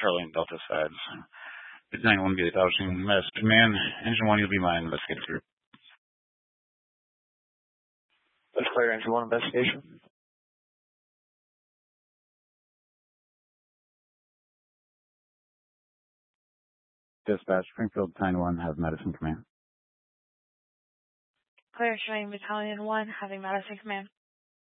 Charlie and Delta sides. Battalion 1 be establishing Medicine Command. Engine 1, you'll be my investigative group. Let's clear Engine 1 investigation. Dispatch, Springfield Battalion 1, have Medicine Command. Clear showing Battalion 1 having Madison Command.